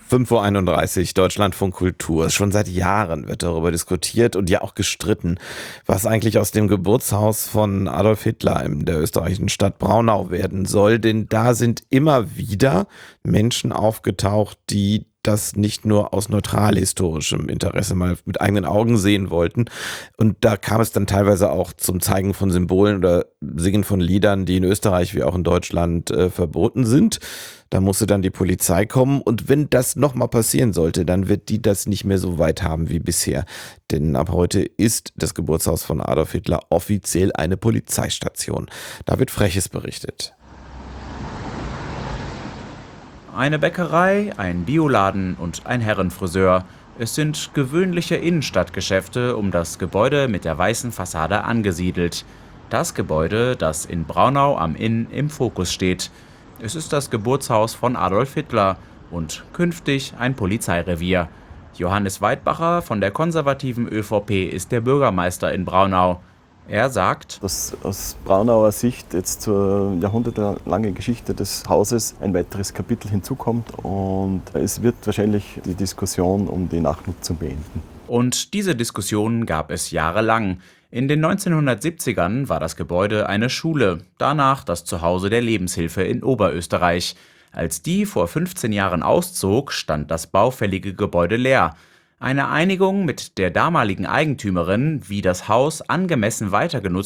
5:31 Uhr, Deutschlandfunk Kultur. Schon seit Jahren wird darüber diskutiert und ja auch gestritten, was eigentlich aus dem Geburtshaus von Adolf Hitler in der österreichischen Stadt Braunau werden soll. Denn da sind immer wieder Menschen aufgetaucht, die das nicht nur aus neutral-historischem Interesse mal mit eigenen Augen sehen wollten. Und da kam es dann teilweise auch zum Zeigen von Symbolen oder Singen von Liedern, die in Österreich wie auch in Deutschland verboten sind. Da musste dann die Polizei kommen. Und wenn das nochmal passieren sollte, dann wird die das nicht mehr so weit haben wie bisher. Denn ab heute ist das Geburtshaus von Adolf Hitler offiziell eine Polizeistation. Da wird Freches berichtet. Eine Bäckerei, ein Bioladen und ein Herrenfriseur. Es sind gewöhnliche Innenstadtgeschäfte um das Gebäude mit der weißen Fassade angesiedelt. Das Gebäude, das in Braunau am Inn im Fokus steht. Es ist das Geburtshaus von Adolf Hitler und künftig ein Polizeirevier. Johannes Weidbacher von der konservativen ÖVP ist der Bürgermeister in Braunau. Er sagt, dass aus Braunauer Sicht jetzt zur jahrhundertelangen Geschichte des Hauses ein weiteres Kapitel hinzukommt und es wird wahrscheinlich die Diskussion um die Nachnutzung beenden. Und diese Diskussion gab es jahrelang. In den 1970ern war das Gebäude eine Schule, danach das Zuhause der Lebenshilfe in Oberösterreich. Als die vor 15 Jahren auszog, stand das baufällige Gebäude leer. Eine Einigung mit der damaligen Eigentümerin, wie das Haus angemessen weiter genutzt